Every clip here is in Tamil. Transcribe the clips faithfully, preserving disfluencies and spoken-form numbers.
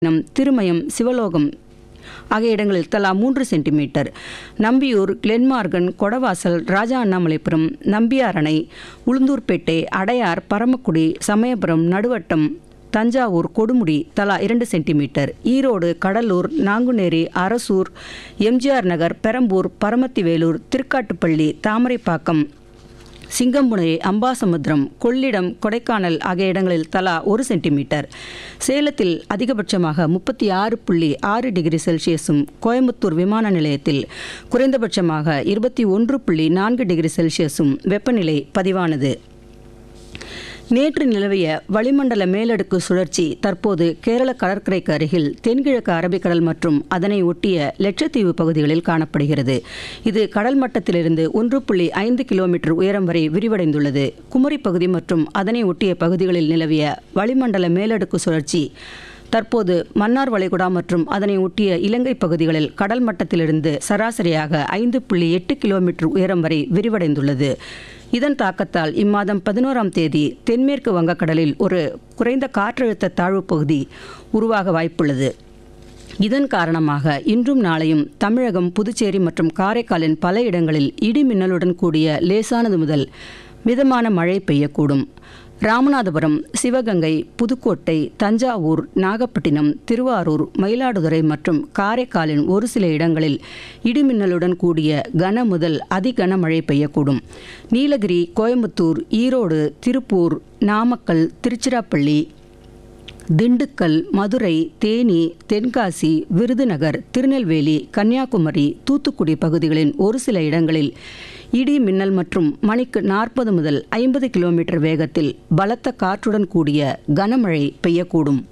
நம் திருமயம் சிவலோகம் ஆகிய இடங்களில் தலா மூன்று சென்டிமீட்டர், நம்பியூர், கிளென்மார்கன், கொடவாசல், ராஜா அண்ணாமலைபுரம், நம்பியாரணை, உளுந்தூர்பேட்டை, அடையார், பரமக்குடி, சமயபுரம், நடுவட்டம், தஞ்சாவூர், கொடுமுடி தலா இரண்டு சென்டிமீட்டர், ஈரோடு, கடலூர், நாங்குநேரி, அரசூர், எம்ஜிஆர் நகர், பெரம்பூர், பரமத்திவேலூர், திருக்காட்டுப்பள்ளி, தாமரைப்பாக்கம், சிங்கம்புனை, அம்பாசமுத்திரம், கொள்ளிடம், கொடைக்கானல் ஆகிய இடங்களில் தலா ஒரு சென்டிமீட்டர், சேலத்தில் அதிகபட்சமாக முப்பத்தி ஆறு புள்ளி ஆறு டிகிரி செல்சியஸும், கோயம்புத்தூர் விமான நிலையத்தில் குறைந்தபட்சமாக இருபத்தி ஒன்று புள்ளி நான்கு டிகிரி செல்சியஸும் வெப்பநிலை பதிவானது. நேற்று நிலவிய வளிமண்டல மேலடுக்கு சுழற்சி தற்போது கேரள கடற்கரைக்கு அருகில் தென்கிழக்கு அரபிக்கடல் மற்றும் அதனை ஒட்டிய லட்சத்தீவு பகுதிகளில் காணப்படுகிறது. இது கடல் மட்டத்திலிருந்து ஒன்று புள்ளி ஐந்து கிலோமீட்டர் உயரம் வரை விரிவடைந்துள்ளது. குமரி பகுதி மற்றும் அதனை ஒட்டிய பகுதிகளில் நிலவிய வளிமண்டல மேலடுக்கு சுழற்சி தற்போது மன்னார் வளைகுடா மற்றும் அதனை ஒட்டிய இலங்கை பகுதிகளில் கடல் மட்டத்திலிருந்து சராசரியாக ஐந்து புள்ளி எட்டு கிலோமீட்டர் உயரம் வரை விரிவடைந்துள்ளது. இதன் தாக்கத்தால் இம்மாதம் பதினோராம் தேதி தென்மேற்கு வங்கக்கடலில் ஒரு குறைந்த காற்றழுத்த தாழ்வு பகுதி உருவாக வாய்ப்புள்ளது. இதன் காரணமாக இன்றும் நாளையும் தமிழகம், புதுச்சேரி மற்றும் காரைக்காலின் பல இடங்களில் இடி மின்னலுடன் கூடிய லேசானது முதல் மிதமான மழை பெய்யக்கூடும். ராமநாதபுரம், சிவகங்கை, புதுக்கோட்டை, தஞ்சாவூர், நாகப்பட்டினம், திருவாரூர், மயிலாடுதுறை மற்றும் காரைக்காலின் ஒரு சில இடங்களில் இடிமின்னலுடன் கூடிய கன முதல் அதிகன மழை பெய்யக்கூடும். நீலகிரி, கோயம்புத்தூர், ஈரோடு, திருப்பூர், நாமக்கல், திருச்சிராப்பள்ளி, திண்டுக்கல், மதுரை, தேனி, தென்காசி, விருதுநகர், திருநெல்வேலி, கன்னியாகுமரி, தூத்துக்குடி பகுதிகளின் ஒரு சில இடங்களில் இடி மின்னல் மற்றும் மணிக்கு நாற்பது முதல் ஐம்பது கிலோமீட்டர் வேகத்தில் பலத்த காற்றுடன் கூடிய கனமழை பெய்யக்கூடும்.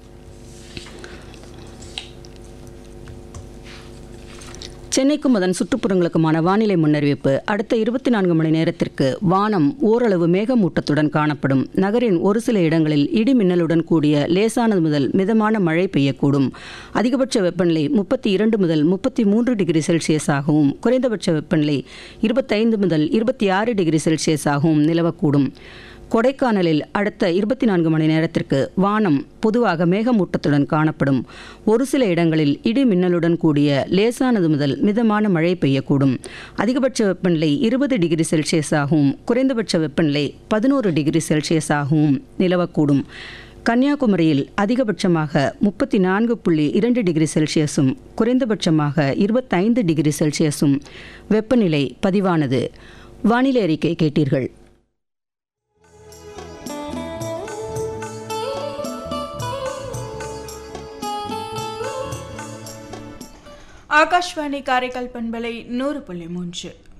சென்னைக்கும் அதன் சுற்றுப்புறங்களுக்குமான வானிலை முன்னறிவிப்பு. அடுத்த இருபத்தி நான்கு மணி நேரத்திற்கு வானம் ஓரளவு மேகமூட்டத்துடன் காணப்படும். நகரின் ஒரு சில இடங்களில் இடி மின்னலுடன் கூடிய லேசானது முதல் மிதமான மழை பெய்யக்கூடும். அதிகபட்ச வெப்பநிலை முப்பத்தி இரண்டு முதல் முப்பத்தி மூன்று டிகிரி செல்சியஸ் ஆகவும், குறைந்தபட்ச வெப்பநிலை இருபத்தைந்து முதல் இருபத்தி ஆறு டிகிரி செல்சியஸ் ஆகவும் நிலவக்கூடும். கொடைக்கானலில் அடுத்த இருபத்தி நான்கு மணி நேரத்திற்கு வானம் பொதுவாக மேகமூட்டத்துடன் காணப்படும். ஒரு சில இடங்களில் இடி மின்னலுடன் கூடிய லேசானது முதல் மிதமான மழை பெய்யக்கூடும். அதிகபட்ச வெப்பநிலை இருபது டிகிரி செல்சியஸ் ஆகவும், குறைந்தபட்ச வெப்பநிலை பதினோரு டிகிரி செல்சியஸ் ஆகவும் நிலவக்கூடும். கன்னியாகுமரியில் அதிகபட்சமாக முப்பத்தி நான்கு புள்ளி இரண்டு டிகிரி செல்சியஸும், குறைந்தபட்சமாக இருபத்தைந்து டிகிரி செல்சியஸும் வெப்பநிலை பதிவானது. வானிலை அறிக்கை கேட்டீர்கள். ஆகாஷ்வாணி காரைக்கால் பண்பலை நூறு புள்ளி மூன்று.